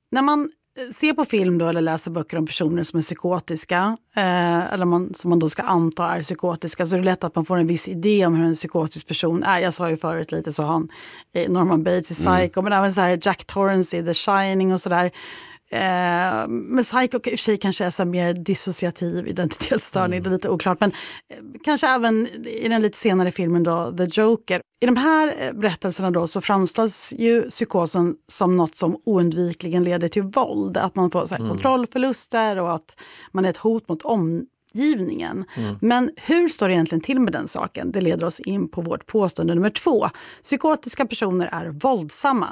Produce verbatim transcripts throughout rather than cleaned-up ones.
När man ser på film då, eller läser böcker om personer som är psykotiska eh, eller man, som man då ska anta är psykotiska, så är det lätt att man får en viss idé om hur en psykotisk person är. Jag sa ju förut lite så han Norman Bates i Psycho, mm. men även så här Jack Torrance i The Shining och sådär. Eh, men Psycho i och för sig kanske är så mer dissociativ identitetsstörning, mm. det är lite oklart, men eh, kanske även i den lite senare filmen då, The Joker. I de här berättelserna då så framställs ju psykosen som något som oundvikligen leder till våld, att man får så här, mm. kontrollförluster och att man är ett hot mot omgivningen. Mm. Men hur står det egentligen till med den saken? Det leder oss in på vårt påstående nummer två. Psykotiska personer är våldsamma.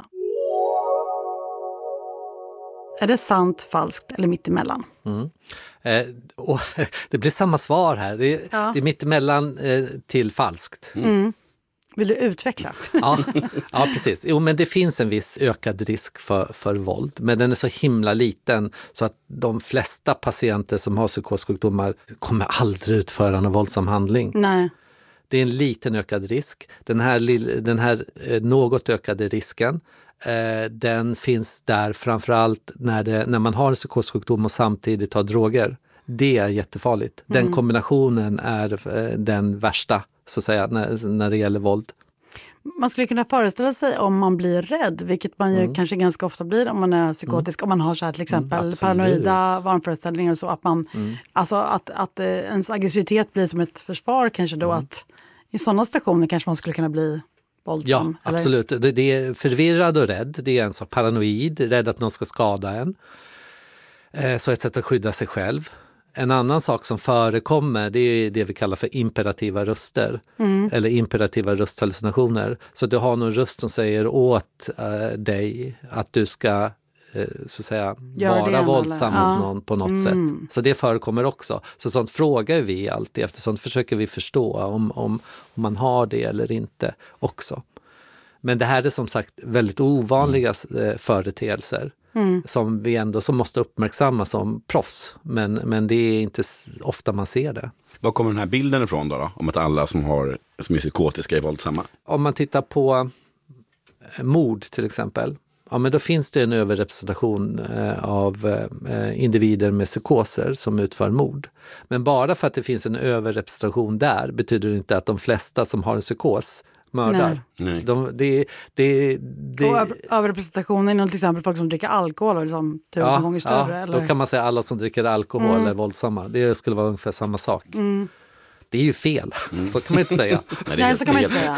Är det sant, falskt eller mittemellan? Mm. Eh, och, det blir samma svar här. Det är, ja. det är mittemellan eh, till falskt. Mm. Mm. Vill du utveckla? ja, ja, precis. Jo, men det finns en viss ökad risk för, för våld. Men den är så himla liten så att de flesta patienter som har psykossjukdomar kommer aldrig utföra en våldsam handling. Nej. Det är en liten ökad risk. Den här, den här eh, något ökade risken, Eh, den finns där framförallt när, det, när man har en psykossjukdom och samtidigt tar droger. Det är jättefarligt. Den mm. kombinationen är eh, den värsta, så att säga, när, när det gäller våld. Man skulle kunna föreställa sig om man blir rädd, vilket man ju mm. kanske ganska ofta blir om man är psykotisk, mm. om man har så här till exempel mm, paranoida vanföreställningar och så, att man, mm. alltså att, att eh, ens aggressivitet blir som ett försvar kanske då, mm. att i sådana situationer kanske man skulle kunna bli våldsam, ja, eller? Absolut. Det, det är förvirrad och rädd. Det är en sak paranoid, rädd att någon ska skada en. Eh, så ett sätt att skydda sig själv. En annan sak som förekommer, det är det vi kallar för imperativa röster. Mm. Eller imperativa rösthallucinationer. Så du har någon röst som säger åt eh, dig att du ska eh, så att säga, vara våldsam mot ja. någon på något mm. sätt. Så det förekommer också. Så sånt frågar vi alltid, efter sånt försöker vi förstå om, om, om man har det eller inte också. Men det här är som sagt väldigt ovanliga mm. företeelser. Mm. Som vi ändå som måste uppmärksamma som proffs. Men, men det är inte ofta man ser det. Var kommer den här bilden ifrån då, då? Om att alla som, har, som är psykotiska är våldsamma? Om man tittar på mord till exempel. Ja, men då finns det en överrepresentation eh, av eh, individer med psykoser som utför mord. Men bara för att det finns en överrepresentation där betyder det inte att de flesta som har en psykos mördar. Nej. De, det, det, det, och överrepresentationen är till exempel folk som dricker alkohol och liksom tusen ja, gånger större. Ja, eller? Då kan man säga alla som dricker alkohol mm. är våldsamma. Det skulle vara ungefär samma sak. Mm. Det är ju fel, mm. så kan man inte säga. Nej, Nej så kan man inte säga.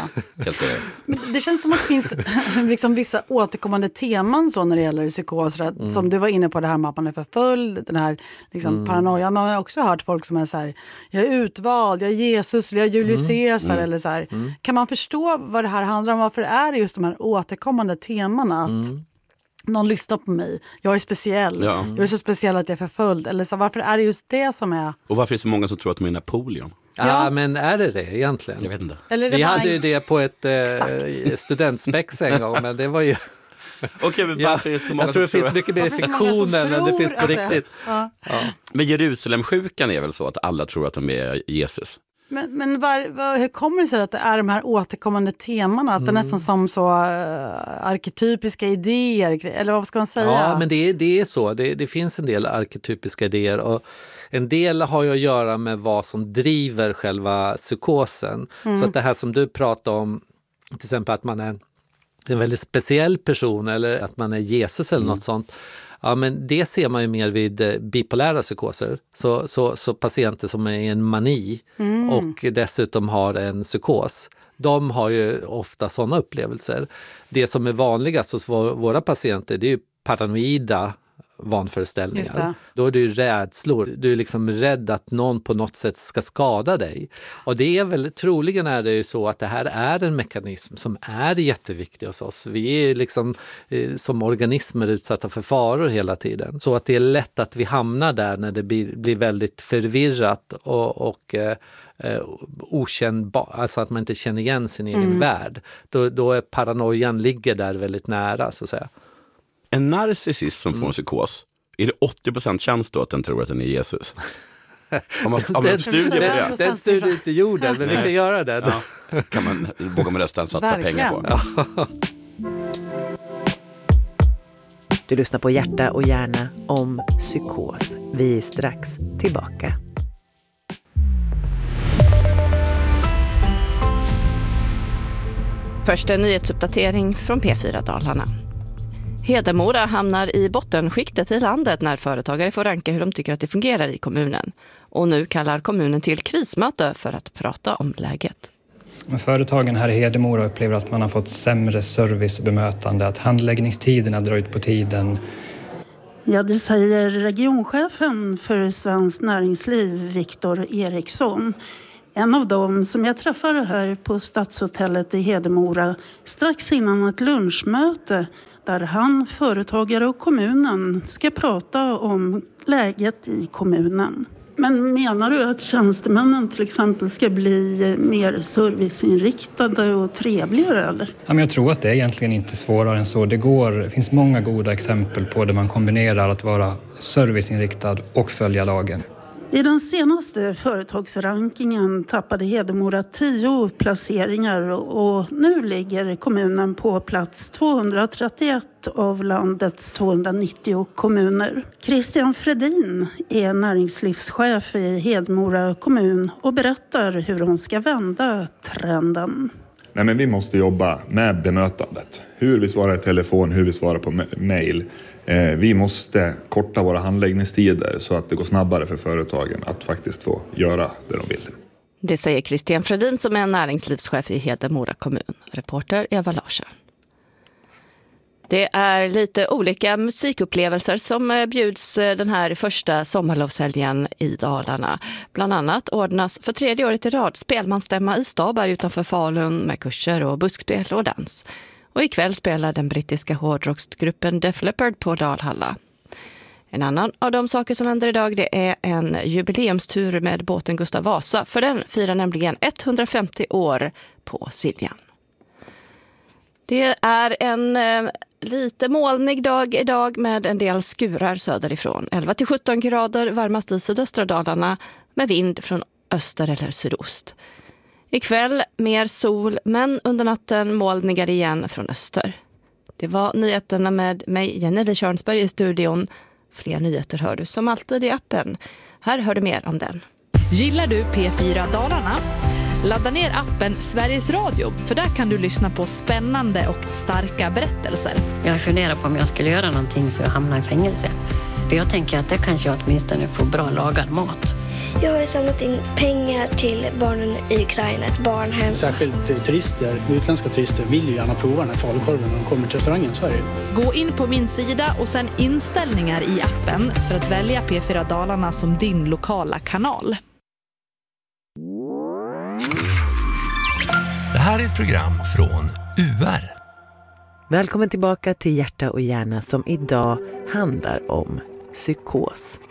Det känns som att det finns liksom vissa återkommande teman så när det gäller psykos. Mm. Som du var inne på, det här med att man är förföljd, den här liksom, mm. paranoia. Man har också hört folk som är så här, jag är utvald, jag är Jesus, jag är Julius mm. Caesar. Mm. Eller så här. Mm. Kan man förstå vad det här handlar om? Varför är det just de här återkommande temana? Att mm. någon lyssnar på mig, jag är speciell, ja. jag är så speciell att jag är förföljd. Eller så, varför är det just det som är... Och varför är det så många som tror att de är Napoleon? Ja, ah, men är det det egentligen? Jag vet inte. Eller det Vi hade en... ju det på ett eh, studentspex en gång, men det var ju... Okej, men varför är det så många jag tror det som finns mycket mer fiktion än det finns på riktigt. Ja. Ja. Men Jerusalemsjukan är väl så att alla tror att de är Jesus? Men, men var, var, hur kommer det sig att det är de här återkommande temana? Att det är Mm. nästan som så uh, arketypiska idéer, eller vad ska man säga? Ja, men det, det är så. Det, det finns en del arketypiska idéer och en del har ju att göra med vad som driver själva psykosen. Mm. Så att det här som du pratar om, till exempel att man är en väldigt speciell person eller att man är Jesus eller mm. något sånt. Ja, men det ser man ju mer vid bipolära psykoser. Så, så, så patienter som är i en mani mm. och dessutom har en psykos, de har ju ofta sådana upplevelser. Det som är vanligast hos våra patienter, det är ju paranoida vanföreställningar. Då är det ju rädslor. Du är liksom rädd att någon på något sätt ska skada dig. Och det är väl, troligen är det ju så att det här är en mekanism som är jätteviktig hos oss. Vi är liksom eh, som organismer utsatta för faror hela tiden. Så att det är lätt att vi hamnar där när det blir, blir väldigt förvirrat och, och eh, eh, okännbar, alltså att man inte känner igen sin egen mm. värld. Då, då är paranoian ligger där väldigt nära, så att säga. En narcissist som får en psykos, är det åttio procent chans då att den tror att den är Jesus? Om man, om man studier på det. Den studier inte gjorden, men vi kan göra det. Ja. Kan man våga med rösten satsa verkligen. pengar på. Ja. Du lyssnar på Hjärta och hjärna om psykos. Vi är strax tillbaka. Först en nyhetsuppdatering från P fyra Dalarna. Hedemora hamnar i bottenskiktet i landet när företagare får ranka hur de tycker att det fungerar i kommunen. Och nu kallar kommunen till krismöte för att prata om läget. Företagen här i Hedemora upplever att man har fått sämre service och bemötande, att handläggningstiderna drar ut på tiden. Ja, det säger regionchefen för Svenskt Näringsliv, Viktor Eriksson. En av dem som jag träffade här på Stadshotellet i Hedemora strax innan ett lunchmöte där han, företagare och kommunen ska prata om läget i kommunen. Men menar du att tjänstemännen till exempel ska bli mer serviceinriktade och trevligare eller? Ja, men jag tror att det är egentligen inte svårare än så. Det går, det finns många goda exempel på där man kombinerar att vara serviceinriktad och följa lagen. I den senaste företagsrankingen tappade Hedemora tio placeringar och nu ligger kommunen på plats tvåhundratrettioett av landets tvåhundranittio kommuner. Christian Fredin är näringslivschef i Hedemora kommun och berättar hur de ska vända trenden. Nej, men vi måste jobba med bemötandet. Hur vi svarar i telefon, hur vi svarar på mejl. Eh, vi måste korta våra handläggningstider så att det går snabbare för företagen att faktiskt få göra det de vill. Det säger Christian Fredin som är näringslivschef i Hedemora kommun. Reporter Eva Larsson. Det är lite olika musikupplevelser som bjuds den här första sommarlovshelgen i Dalarna. Bland annat ordnas för tredje året i rad spelmansstämma i Staberg utanför Falun med kurser och buskspel och dans. Och ikväll spelar den brittiska hårdrocksgruppen Def Leppard på Dalhalla. En annan av de saker som händer idag det är en jubileumstur med båten Gustav Vasa. För den firar nämligen etthundrafemtio år på Siljan. Det är en eh, lite molnig dag idag med en del skurar söderifrån. elva till sjutton grader varmast i sydöstra Dalarna med vind från öster eller sydost. Ikväll mer sol men under natten molnigare igen från öster. Det var nyheterna med mig Jenny Körnsberg i studion. Fler nyheter hör du som alltid i appen. Här hör du mer om den. Gillar du P fyra Dalarna? Ladda ner appen Sveriges Radio för där kan du lyssna på spännande och starka berättelser. Jag funderar på om jag skulle göra någonting så jag hamnar i fängelse. För jag tänker att det kanske jag åtminstone får bra lagad mat. Jag har samlat in pengar till barnen i Ukraina, ett barnhem. Särskilt turister, utländska turister vill ju gärna prova den här falukorven när de kommer till restaurangen i Sverige. Gå in på min sida och sen inställningar i appen för att välja P fyra Dalarna som din lokala kanal. Det här är ett program från U R. Välkommen tillbaka till Hjärta och hjärna som idag handlar om psykos.